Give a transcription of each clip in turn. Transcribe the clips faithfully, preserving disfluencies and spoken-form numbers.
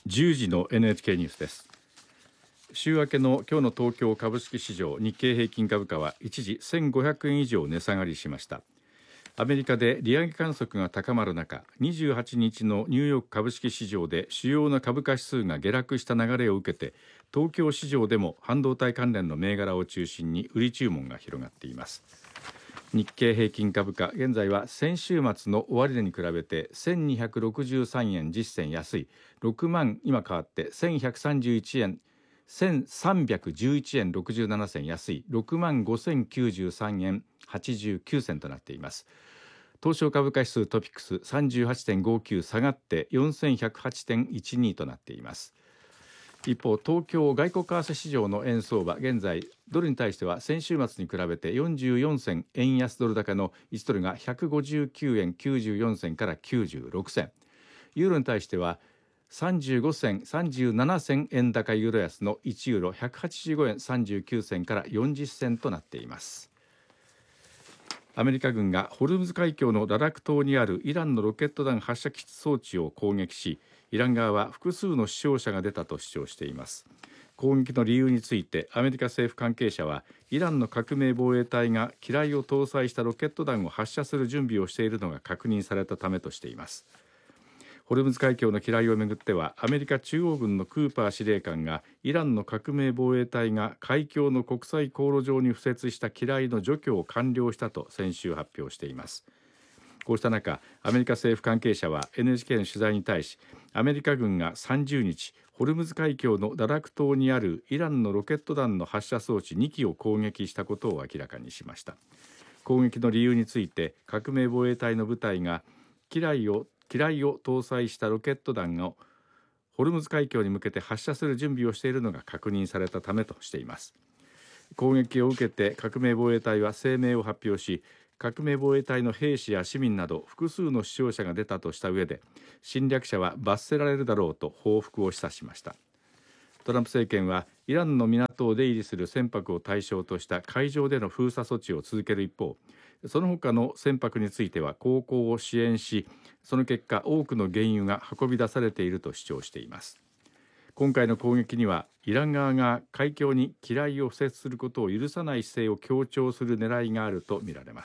じゅうじの エヌエイチケー ニュースです。週明けの今日の東京株式市場、日経平均株価は一時せんごひゃくえん以上値下がりしました。アメリカで利上げ観測が高まる中、にじゅうはちにちのニューヨーク株式市場で主要な株価指数が下落した流れを受けて、東京市場でも半導体関連の銘柄を中心に売り注文が広がっています。日経平均株価、現在は先週末の終値に比べてせんにひゃくろくじゅうさんえんじっ銭安いろくまん、今変わってせんひゃくさんじゅういちえんせんさんびゃくじゅういちえんろくじゅうなな銭安いろくまんごせんきゅうじゅうさんえんはちじゅうきゅう銭となっています。東証株価指数トピックス さんじゅうはちてんごきゅう 下がってよんせんひゃくはちてんいちに となっています。一方、東京外国為替市場の円相場、現在ドルに対しては先週末に比べてよんじゅうよん銭円安ドル高のいちドルがひゃくごじゅうきゅうえんきゅうじゅうよん銭からきゅうじゅうろく銭、ユーロに対してはさんじゅうご銭さんじゅうなな銭円高ユーロ安のいちユーロひゃくはちじゅうごえんさんじゅうきゅう銭からよんじゅっ銭となっています。アメリカ軍がホルムズ海峡のララク島にあるイランのロケット弾発射基地装置を攻撃し、イラン側は複数の死傷者が出たと主張しています。攻撃の理由についてアメリカ政府関係者は、イランの革命防衛隊が機雷を搭載したロケット弾を発射する準備をしているのが確認されたためとしています。ホルムズ海峡の機雷をめぐっては、アメリカ中央軍のクーパー司令官がイランの革命防衛隊が海峡の国際航路上に敷設した機雷の除去を完了したと先週発表しています。こうした中、アメリカ政府関係者は エヌエイチケー の取材に対し、アメリカ軍がさんじゅうにちホルムズ海峡のララク島にあるイランのロケット弾の発射装置にきを攻撃したことを明らかにしました。攻撃の理由について、革命防衛隊の部隊が機雷を機雷を搭載したロケット弾をホルムズ海峡に向けて発射する準備をしているのが確認されたためとしています。攻撃を受けて革命防衛隊は声明を発表し、革命防衛隊の兵士や市民など複数の死傷者が出たとした上で、侵略者は罰せられるだろうと報復を示唆しました。トランプ政権はイランの港を出入りする船舶を対象とした海上での封鎖措置を続ける一方、その他の船舶については航行を支援し、その結果多くの原油が運び出されていると主張しています。今回の攻撃には、イラン側が海峡に機雷を敷設することを許さない姿勢を強調する狙いがあるとみられます。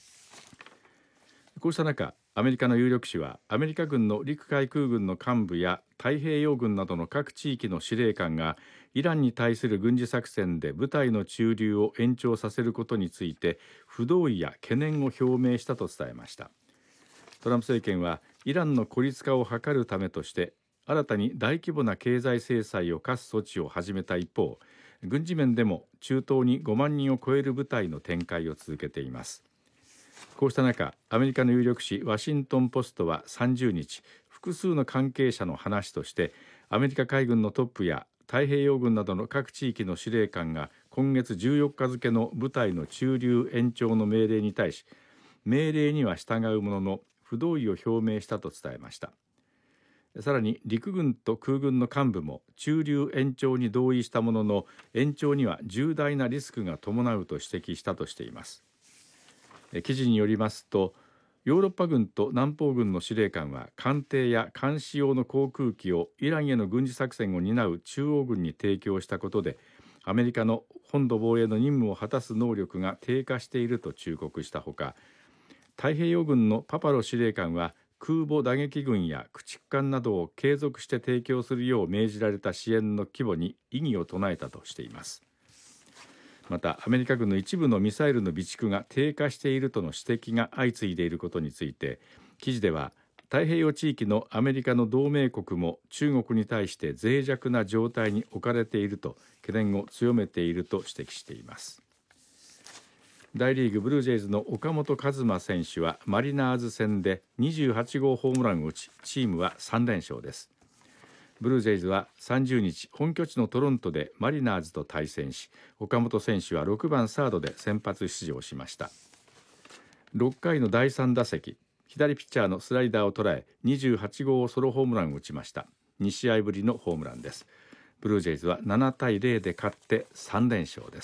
こうした中、アメリカの有力紙はアメリカ軍の陸海空軍の幹部や太平洋軍などの各地域の司令官がイランに対する軍事作戦で部隊の駐留を延長させることについて不同意や懸念を表明したと伝えました。トランプ政権はイランの孤立化を図るためとして新たに大規模な経済制裁を科す措置を始めた一方、軍事面でも中東にごまんにんを超える部隊の展開を続けています。こうした中、アメリカの有力紙ワシントンポストはさんじゅうにち、複数の関係者の話として、アメリカ海軍のトップや太平洋軍などの各地域の司令官が今月じゅうよっか付の部隊の駐留延長の命令に対し、命令には従うものの不同意を表明したと伝えました。さらに陸軍と空軍の幹部も駐留延長に同意したものの、延長には重大なリスクが伴うと指摘したとしています。記事によりますと、ヨーロッパ軍と南方軍の司令官は艦艇や監視用の航空機をイランへの軍事作戦を担う中央軍に提供したことで、アメリカの本土防衛の任務を果たす能力が低下していると忠告したほか、太平洋軍のパパロ司令官は空母打撃群や駆逐艦などを継続して提供するよう命じられた支援の規模に異議を唱えたとしています。また、アメリカ軍の一部のミサイルの備蓄が低下しているとの指摘が相次いでいることについて、記事では太平洋地域のアメリカの同盟国も中国に対して脆弱な状態に置かれていると懸念を強めていると指摘しています。大リーグブルージェイズの岡本和真選手はマリナーズ戦でにじゅうはちごうホームランを打ち、チームはさんれんしょうです。ブルージェイズはさんじゅうにち、本拠地のトロントでマリナーズと対戦し、岡本選手はろくばんサードで先発出場しました。ろっかいのだいさん打席、左ピッチャーのスライダーを捉えにじゅうはちごうソロホームランを打ちました。にしあいぶりのホームランです。ブルージェイズはななたいゼロで勝ってさんれんしょうです。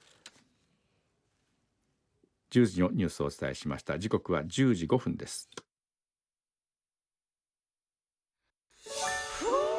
じゅうじのニュースをお伝えしました。時刻はじゅうじごふんです。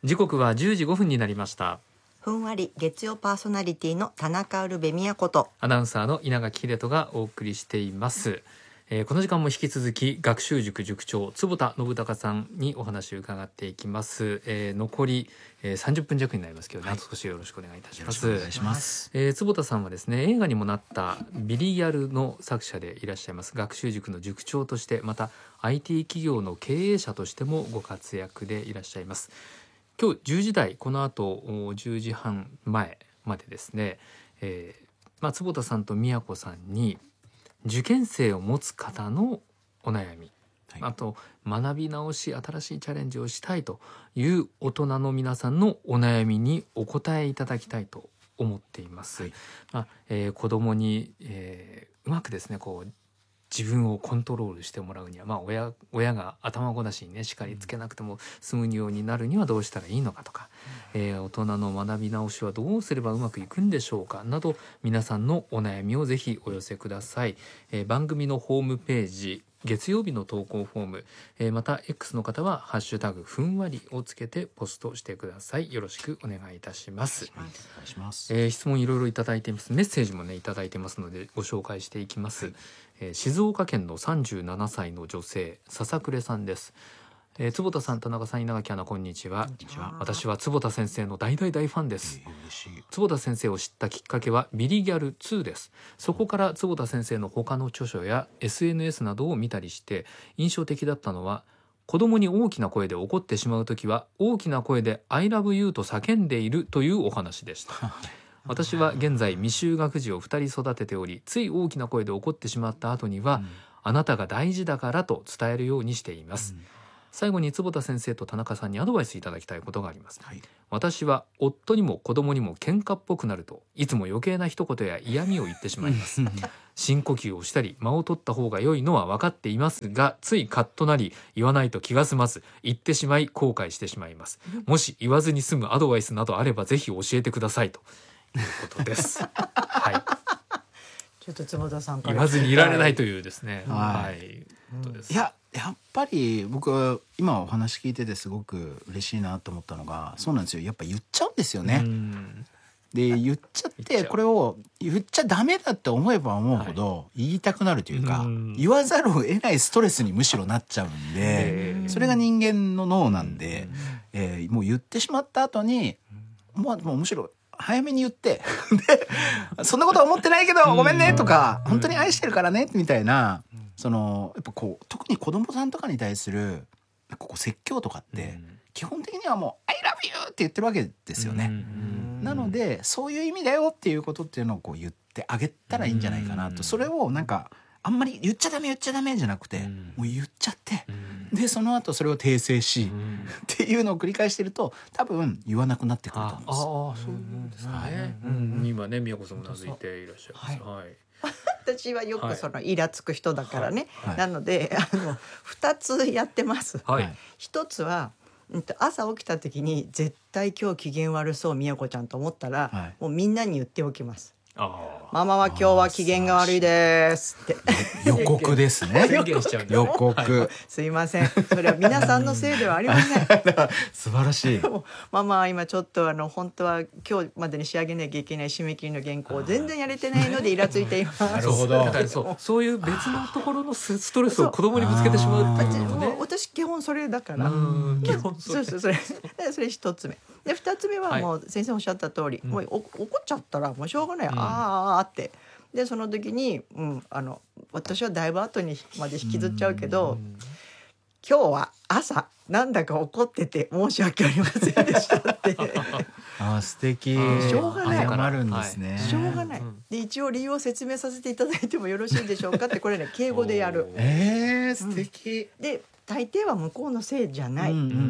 時刻はじゅうじごふんになりました。 ふんわり月曜パーソナリティの田中ウルベ宮子とアナウンサーの稲垣秀人がお送りしています。えー、この時間も引き続き学習塾塾長坪田信孝さんにお話を伺っていきます。えー、残り、えー、さんじゅっぷん弱になりますけど、ね、はい、少しよろしくお願いいたします。 お願いします。 えー、坪田さんはですね、映画にもなったビリギャルの作者でいらっしゃいます。学習塾の塾長として、また アイティー 企業の経営者としてもご活躍でいらっしゃいます。今日じゅうじ台、この後じゅうじはん前までですね、えーまあ、坪田さんと宮子さんに受験生を持つ方のお悩み、はい、あと学び直し、新しいチャレンジをしたいという大人の皆さんのお悩みにお答えいただきたいと思っています。はい、まあえー、子どもに、えー、うまくですねこう自分をコントロールしてもらうには、まあ、親, 親が頭ごなしにね叱りつけなくても済むようになるにはどうしたらいいのかとか、うん、えー、大人の学び直しはどうすればうまくいくんでしょうかなど、皆さんのお悩みをぜひお寄せください。えー、番組のホームページ、月曜日の投稿フォーム、えー、また X の方はハッシュタグふんわりをつけてポストしてください。よろしくお願いいたします。 お願いします。 えー、質問いろいろいただいています。メッセージもねいただいてますのでご紹介していきます。はい、えー、静岡県のさんじゅうななさいの女性、笹暮さんです。えー、坪田さん、田中さん、稲垣アナ、こんにちは。私は坪田先生の大大大ファンです。えー、坪田先生を知ったきっかけはビリギャルツーです。そこから坪田先生の他の著書や エスエヌエス などを見たりして、印象的だったのは、子供に大きな声で怒ってしまうときは大きな声で I love you と叫んでいるというお話でした。私は現在未就学児をふたり育てており、つい大きな声で怒ってしまった後には、うん、あなたが大事だからと伝えるようにしています。うん、最後に坪田先生と田中さんにアドバイスいただきたいことがあります。はい、私は夫にも子供にも喧嘩っぽくなるといつも余計な一言や嫌味を言ってしまいます。深呼吸をしたり間を取った方が良いのは分かっていますが、ついカッとなり言わないと気が済まず言ってしまい後悔してしまいます。もし言わずに済むアドバイスなどあればぜひ教えてくださいということです。はい。 ちょっと坪田さんから言わずにいられないというですね。 はい。はい、いややっぱり僕は今お話聞いててすごく嬉しいなと思ったのが、そうなんですよ。やっぱ言っちゃうんですよね。うんで言っちゃってこれを言っちゃダメだって思えば思うほど言いたくなるというか、はい、言わざるを得ないストレスにむしろなっちゃうんで、それが人間の脳なんで、えー、もう言ってしまった後にもう、もうむしろ早めに言ってでそんなことは思ってないけどごめんねとか、本当に愛してるからねみたいな、そのやっぱこう特に子供さんとかに対するここ説教とかって基本的にはもう I love you って言ってるわけですよね。なのでそういう意味だよっていうことっていうのをこう言ってあげたらいいんじゃないかなと。それをなんかあんまり言っちゃダメ言っちゃダメじゃなくて、もう言っちゃってでその後それを訂正しっていうのを繰り返してると多分言わなくなってくると思うんです。 ああ、そういうもんですね。はい、うん、今ね宮子さんもうなずいていらっしゃいます。はい。 私はよくそのイラつく人だからね、はいはい、なのであのふたつやってます。はい、ひとつは朝起きた時に絶対今日機嫌悪そう宮子ちゃんと思ったら、はい、もうみんなに言っておきます。あ、ママは今日は機嫌が悪いですって予告ですね。宣言しちゃうんだ。予告、はい、 すいません、それは皆さんのせいではありません素晴らしい。 ママは今ちょっとあの本当は今日までに仕上げなきゃいけない締め切りの原稿を全然やれてないのでイラついています。 なるほど。そうそういう別のところのストレスを子供にぶつけてしまうっていうのね。 私基本それだから。基本それ。そうそうそれ。それ一つ目。で二つ目はもう先生おっしゃった通り、はい、もう怒っちゃったらもうしょうがない、うん、あーあーってでその時に、うん、あの私はだいぶ後にまで引きずっちゃうけど、うん、今日は朝なんだか怒ってて申し訳ありませんでしたってあ、素敵。 しょうがない。 謝るんですね。 しょうがない。で一応理由を説明させていただいてもよろしいでしょうかってこれね敬語でやる。 えー、素敵。 うん、で大抵は向こうのせいじゃない、うんうんうんうん、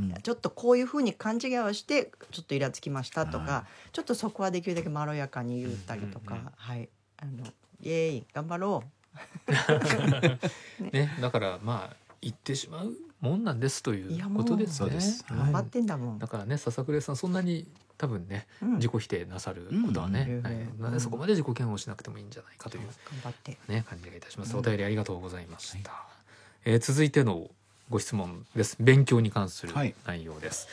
ちょっとこういう風に勘違いをしてちょっとイラつきましたとか、ちょっとそこはできるだけまろやかに言ったりとか、うんうんうん、はい、あのイエーイ頑張ろう、ねね、だからまあ言ってしまうもんなんですということですね。 頑張ってんだもん、 はい、だからね笹暮さんそんなに多分ね、うん、自己否定なさることはね、うんはいうん、そこまで自己嫌悪しなくてもいいんじゃないかという、 頑張って、 ね、感じがいたします。お便りありがとうございました。はい、えー、続いてのご質問です。勉強に関する内容です。はい、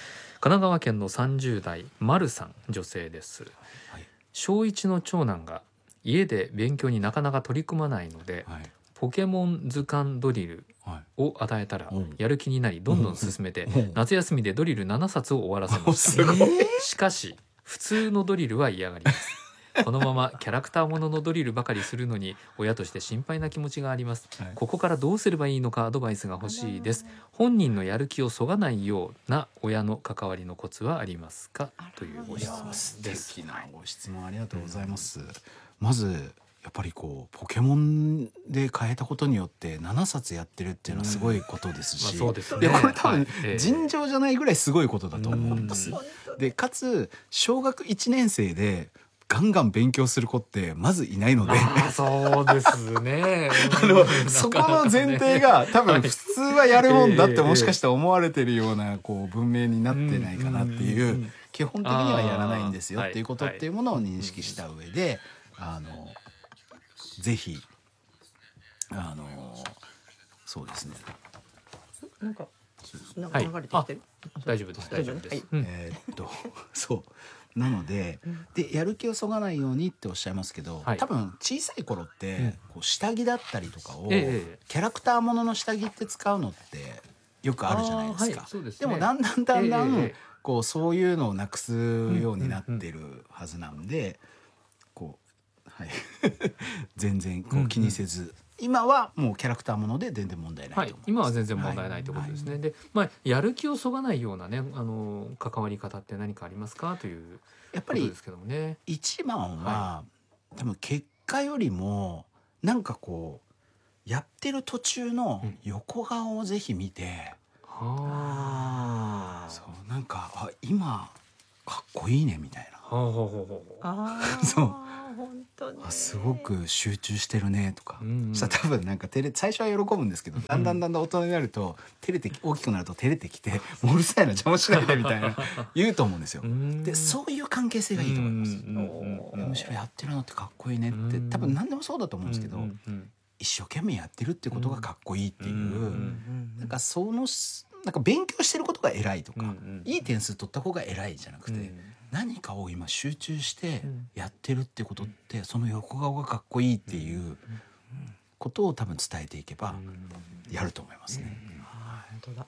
奈川県のさんじゅう代丸さん、女性です。 はい小いちの長男が家で勉強になかなか取り組まないので、 はいポケモン図鑑ドリルはいを与えたらうんやる気になりどんどん進めてうん夏休みでドリルななさつを終わらせました。 すごいしかし普通のドリルは嫌がります。このままキャラクターもののドリルばかりするのに親として心配な気持ちがあります。 はいここからどうすればいいのかアドバイスが欲しいです。本人のやる気をそがないような親の関わりのコツはありますか、というご質問素です。 敵なご質問ありがとうございます。まずやっぱりこうポケモンで変えたことによってななさつやってるっていうのはすごいことですし、 まあそうですねでこれ多分はいええ尋常じゃないぐらいすごいことだと思うんです。でかつ小学いちねん生でガンガン勉強する子ってまずいないので、 ああそうですね。 あのそこの前提が多分普通はやるもんだってもしかしたら思われてるようなこう文明になってないかなっていう、基本的にはやらないんですよっていうことっていうものを認識した上で、あのぜひあのそうですね、 なんかなんかはい流れてきてる、 大丈夫です大丈夫です。 はいうんえーっとそうなのででやる気をそがないようにっておっしゃいますけど、 はい多分小さい頃って、 うんこう下着だったりとかを、 ええキャラクターものの下着って使うのってよくあるじゃないですか。 あーはいそうですねでもだんだんだんだん、 ええええこうそういうのをなくすようになってるはずなんで、こうはい全然こう気にせず、今はもうキャラクターもので全然問題ないと思います。 はい、今は全然問題ないということですね。で、まあやる気をそがないようなね、あの関わり方って何かありますかというやっぱりことですけどもね。 一番は、多分結果よりもなんかこうやってる途中の横顔をぜひ見て、 はあ。 そうなんかあ今かっこいいねみたいな、 はあはあはあはあ。 ああそう本当ねあすごく集中してるねとか、 うんうんそしたら多分なんか照れ最初は喜ぶんですけど、だんだんだんだん大人になると照れてき大きくなると照れてきてもううるさいな邪魔しないでみたいな言うと思うんですよ。でそういう関係性がいいと思います。 うんうんうんうんむしろやってるのってかっこいいねってうん多分何でもそうだと思うんですけど、 うんうんうん一生懸命やってるってことがかっこいいっていう、 うんうんなんかそのなんか勉強してることが偉いとか、 うんうんいい点数取った方が偉いじゃなくて、 うん何かを今集中してうんやってるってことって、その横顔がかっこいいっていうことを多分伝えていけばやると思いますね。 あー本当だ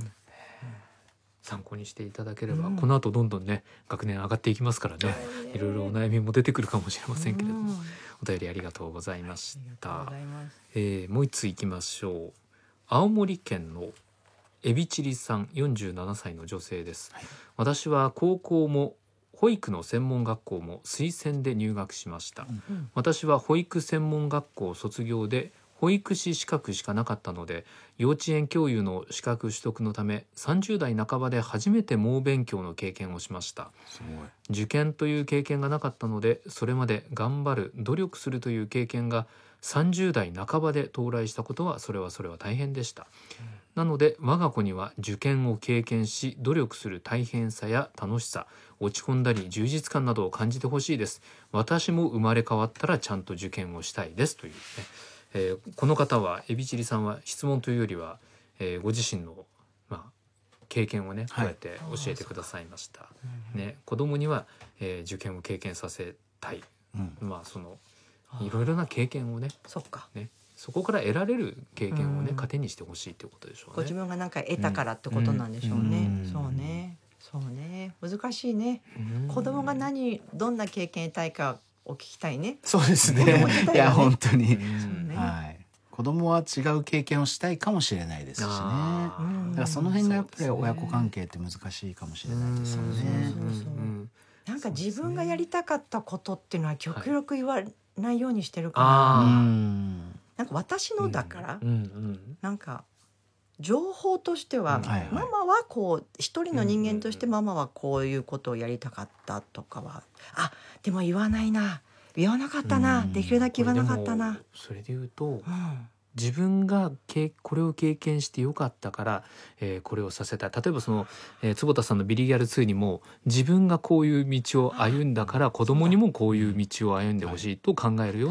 参考にしていただければ、 うんこの後どんどんね学年上がっていきますからね、いろいろお悩みも出てくるかもしれませんけれども、 うんお便りありがとうございましありた。 がとうございますえーもう一ついきましょう。青森県のエビチリさん、よんじゅうななさいの女性です。 はい私は高校も保育の専門学校も推薦で入学しました。 うん私は保育専門学校卒業で保育士資格しかなかったので、幼稚園教諭の資格取得のためさんじゅう代半ばで初めて猛勉強の経験をしました。 すごい。 受験という経験がなかったので、それまで頑張る努力するという経験がさんじゅう代半ばで到来したことはそれはそれは大変でした。なので我が子には受験を経験し努力する大変さや楽しさ、落ち込んだり充実感などを感じてほしいです。私も生まれ変わったらちゃんと受験をしたいです、というね、えーこの方はエビチリさんは質問というよりは、えーご自身の、まあ、経験をねこうやって教えてくださいました。ね、子供には、えー受験を経験させたい、 うんまあそのいろいろな経験をねそっかねそこから得られる経験をねうん糧にしてほしいということでしょうね。 ご自分が何か得たからってことなんでしょうね、 うんそうねそうね難しいね、 うん子供が何どんな経験得たいかを聞きたいねそうです子供ね自体はねいや本当に、 うんねはい。子供は違う経験をしたいかもしれないですしね。 あーうんだからその辺がやっぱりそうですね親子関係って難しいかもしれないですよね。 そうそうそううんなんか自分がやりたかったことっていうのは極力言わないようにしてるかうら、 あんなんか私のだから、 うんうんなんか情報としては、 うんはいはいママはこう一人の人間としてママはこういうことをやりたかったとかは、あでも言わないな言わなかったな、 うんできるだけ言わなかったこれでなも、それで言うとうん自分がけこれを経験してよかったから、えーこれをさせたい。例えばその、えー坪田さんのビリギャルツーにも自分がこういう道を歩んだから子供にもこういう道を歩んでほしいと考えるような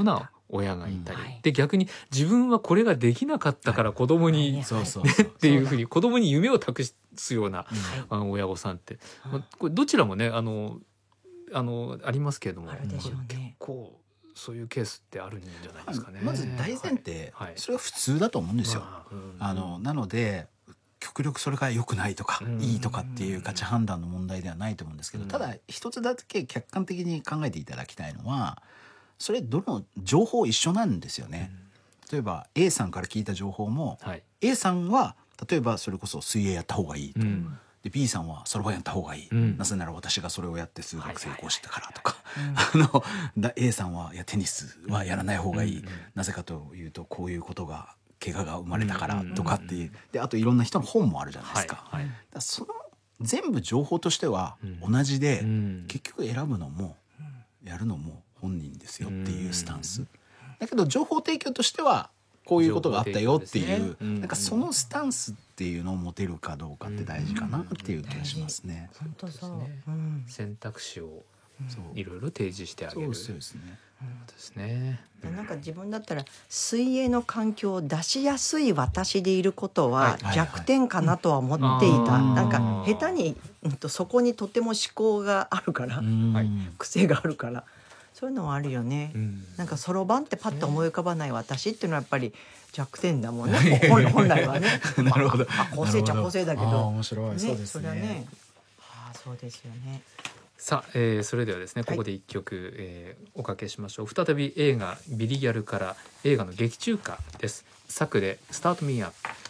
親がいたり、 うんはいで逆に自分はこれができなかったから子供に、 はいそうそうそうっていうふうに子供に夢を託すようなはいあの親御さんって、 うんまあ、これどちらもねあのあのありますけれども、 あるでしょうねこれ結構そういうケースってあるんじゃないですかね。 まず大前提、 はいはいそれは普通だと思うんですよ。 まあうんあのなので極力それが良くないとか、 うんいいとかっていう価値判断の問題ではないと思うんですけど、 うんただ一つだけ客観的に考えていただきたいのは、それどの情報一緒なんですよね。例えば A さんから聞いた情報も、 はい A さんは例えばそれこそ水泳やった方がいいと、 うんで B さんはそろばんやった方がいい、 うんなぜなら私がそれをやって数学成功したからとか、 うんあのだ A さんはいやテニスはやらない方がいい、 うんうんなぜかというとこういうことが怪我が生まれたからとかっていうで、あといろんな人の本もあるじゃないですか。 はいはいだからその全部情報としてはうん同じで、 うん結局選ぶのもやるのも本人ですよっていうスタンス、だけど情報提供としてはこういうことがあったよっていう、 情報提供ですねうんなんかそのスタンスっていうのを持てるかどうかって大事かなっていう気がしますね。 本当そう、 そうですねうん選択肢をそういろいろ提示してあげるそうそうですね。 ですね。 なんか自分だったら水泳の環境を出しやすい私でいることははい弱点かなとは思っていた、 うんなんかあー下手に、うんと、そこにとても思考があるから、 はい癖があるからそういうのはあるよね、 うんなんかそろばんってパッと思い浮かばない私っていうのはやっぱり弱点だもんね本本来はねなるほど。 あ構成っちゃ構成だけあーど面白い、 ねそうですれはねね。 あーそうですよねさあ、えーそれではですねここで一曲、えーおかけしましょう。再び映画ビリギャルから映画の劇中歌です。作でスタートミーアップ。